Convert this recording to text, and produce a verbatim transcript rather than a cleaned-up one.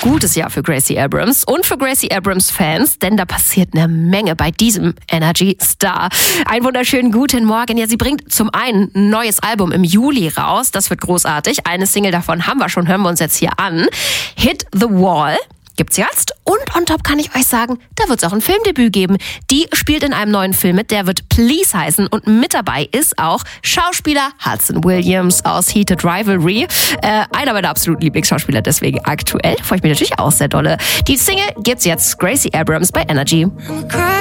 gutes Jahr für Gracie Abrams und für Gracie Abrams-Fans, denn da passiert eine Menge bei diesem Energy-Star. Einen wunderschönen guten Morgen. Ja, sie bringt zum einen ein neues Album im Juli raus. Das wird großartig. Eine Single davon haben wir schon, hören wir uns jetzt hier an. Hit the Wall gibt's jetzt. Und on top kann ich euch sagen, da wird's auch ein Filmdebüt geben. Die spielt in einem neuen Film mit, der wird Please heißen. Und mit dabei ist auch Schauspieler Hudson Williams aus Heated Rivalry. Äh, einer meiner absoluten Lieblingsschauspieler, deswegen aktuell. Freue ich mich natürlich auch sehr dolle. Die Single gibt's jetzt, Gracie Abrams bei Energy.